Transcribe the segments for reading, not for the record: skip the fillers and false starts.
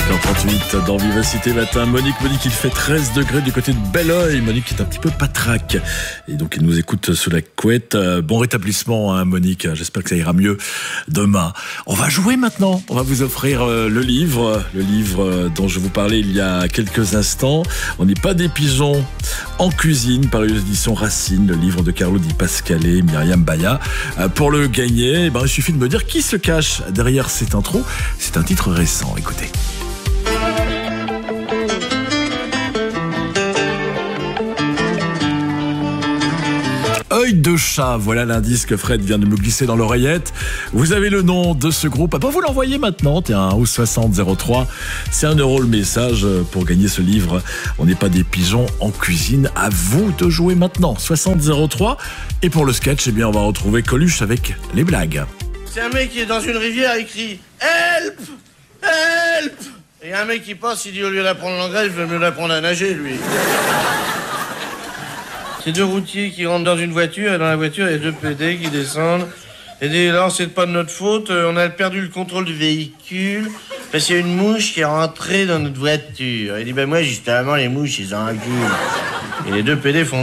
5h38 dans Vivacité Matin. Monique, il fait 13 degrés du côté de Belleuil. Monique est un petit peu patraque. Et donc, elle nous écoute sous la couette. Bon rétablissement, hein, Monique. J'espère que ça ira mieux demain. On va jouer maintenant. On va vous offrir le livre dont je vous parlais il y a quelques instants. On n'est pas des pigeons en cuisine, par les éditions Racine, le livre de Carlo Di Pasquale, Myriam Baya. Pour le gagner, il suffit de me dire qui se cache derrière cette intro. C'est un titre récent. Écoutez. Œil de chat, voilà l'indice que Fred vient de me glisser dans l'oreillette. Vous avez le nom de ce groupe. Vous l'envoyez maintenant. Tiens, au 6003. C'est 1 € le message pour gagner ce livre. On n'est pas des pigeons en cuisine. À vous de jouer maintenant. 6003. Et pour le sketch, on va retrouver Coluche avec les blagues. C'est un mec qui est dans une rivière et crie « Help! Help !» Et un mec qui passe, il dit au lieu d'apprendre l'anglais, il veut mieux l'apprendre à nager, lui. C'est 2 routiers qui rentrent dans une voiture, et dans la voiture, il y a 2 PD qui descendent. Et disent, là, c'est pas de notre faute, on a perdu le contrôle du véhicule, parce qu'il y a une mouche qui est rentrée dans notre voiture. Il dit, moi, justement, les mouches, ils ont un cul. Et les 2 PD font...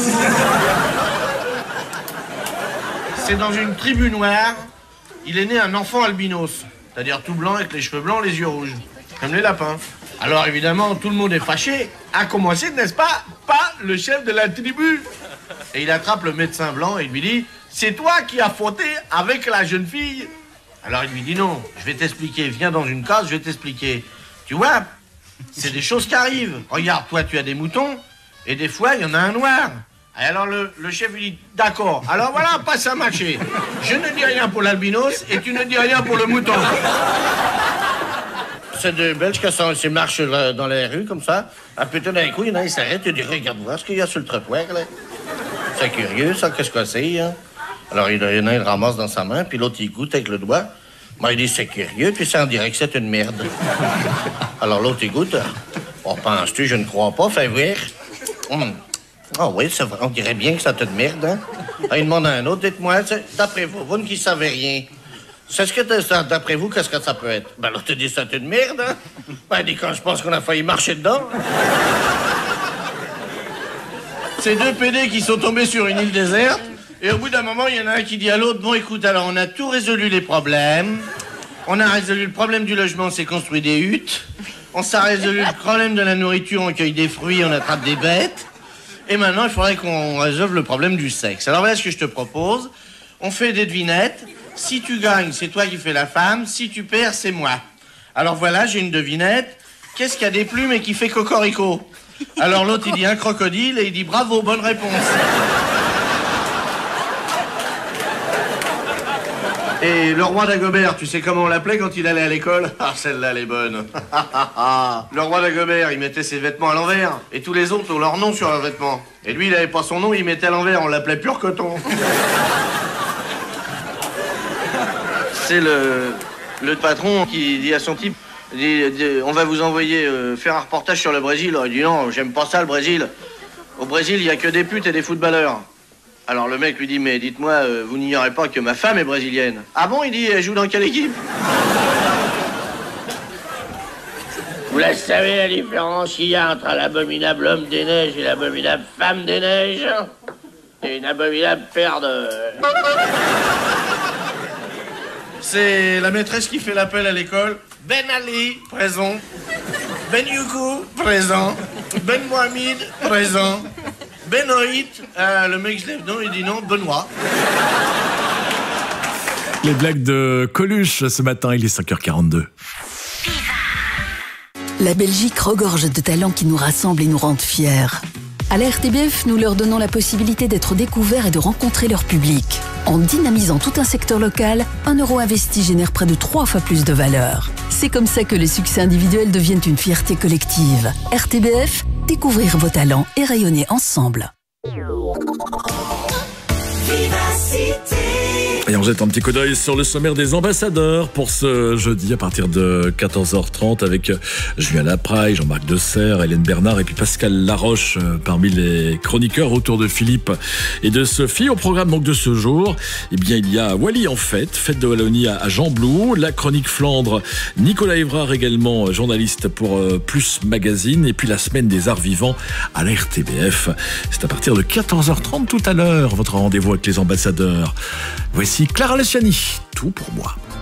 C'est dans une tribu noire, il est né un enfant albinos, c'est-à-dire tout blanc avec les cheveux blancs, les yeux rouges, comme les lapins. Alors évidemment, tout le monde est fâché, à commencer, n'est-ce pas le chef de la tribu. Et il attrape le médecin blanc et il lui dit « C'est toi qui as fauté avec la jeune fille ?» Alors il lui dit « Non, je vais t'expliquer, viens dans une case, je vais t'expliquer. Tu vois, c'est des choses qui arrivent. Regarde, toi tu as des moutons, et des fois il y en a un noir. » Et alors le chef lui dit « D'accord, alors voilà, passe à marcher. Je ne dis rien pour l'albinos et tu ne dis rien pour le mouton. » C'est 2 Belges qui marchent dans les rues comme ça. Un peu d'un coup, il y en a, ils s'arrêtent et disent « Regarde voir ce qu'il y a sur le trottoir, là. » C'est curieux, ça, qu'est-ce que c'est, hein? Alors il y en a, il ramasse dans sa main, puis l'autre, il goûte avec le doigt. Il dit « C'est curieux, puis ça, on dirait que c'est une merde. » Alors l'autre, il goûte. « Oh, penses-tu, je ne crois pas, fais voir. » Ah oui, c'est vrai, on dirait bien que ça te merde, hein? Il demande à un autre, dites-moi, d'après vous, vous qui savez rien, d'après vous, qu'est-ce que ça peut être? L'autre te dit, ça te merde, hein? Il dit, quand je pense qu'on a failli marcher dedans. C'est 2 PD qui sont tombés sur une île déserte, et au bout d'un moment, il y en a un qui dit à l'autre, bon, écoute, alors, on a tout résolu les problèmes, on a résolu le problème du logement, on s'est construit des huttes, on s'est résolu le problème de la nourriture, on cueille des fruits, on attrape des bêtes. Et maintenant, il faudrait qu'on résolve le problème du sexe. Alors voilà ce que je te propose. On fait des devinettes. Si tu gagnes, c'est toi qui fais la femme. Si tu perds, c'est moi. Alors voilà, j'ai une devinette. Qu'est-ce qu'il y a des plumes et qui fait cocorico? Alors l'autre, il dit un crocodile et il dit bravo, bonne réponse. Et le roi d'Agobert, tu sais comment on l'appelait quand il allait à l'école? Ah, celle-là, elle est bonne. Le roi d'Agobert, il mettait ses vêtements à l'envers. Et tous les autres ont leur nom sur leurs vêtements. Et lui, il avait pas son nom, il mettait à l'envers. On l'appelait pur coton. C'est le patron qui dit à son type, on va vous envoyer faire un reportage sur le Brésil. Alors, il dit non, j'aime pas ça, le Brésil. Au Brésil, il y a que des putes et des footballeurs. Alors le mec lui dit, mais dites-moi, vous n'ignorez pas que ma femme est brésilienne. Ah bon, il dit, elle joue dans quelle équipe? Vous la savez la différence qu'il y a entre l'abominable homme des neiges et l'abominable femme des neiges? Et une abominable paire de... C'est la maîtresse qui fait l'appel à l'école. Ben Ali, présent. Ben Youkou, présent. Ben Mohamed, présent. Benoît, le mec se lève, non, il dit non, Benoît. Les blagues de Coluche ce matin, il est 5h42. La Belgique regorge de talents qui nous rassemblent et nous rendent fiers. À la RTBF, nous leur donnons la possibilité d'être découverts et de rencontrer leur public. En dynamisant tout un secteur local, 1 € investi génère près de 3 fois plus de valeur. C'est comme ça que les succès individuels deviennent une fierté collective. RTBF, découvrir vos talents et rayonner ensemble. Et Et on jette un petit coup d'œil sur le sommaire des ambassadeurs pour ce jeudi à partir de 14h30 avec Julien Lapraille, Jean-Marc Desserre, Hélène Bernard et puis Pascal Laroche parmi les chroniqueurs autour de Philippe et de Sophie. Au programme donc de ce jour, eh bien il y a Wally en fête de Wallonie à Jean Blou, la chronique Flandre, Nicolas Évrard également journaliste pour Plus Magazine et puis la semaine des arts vivants à la RTBF. C'est à partir de 14h30 tout à l'heure, votre rendez-vous avec les ambassadeurs. Voici Clara Luciani, tout pour moi.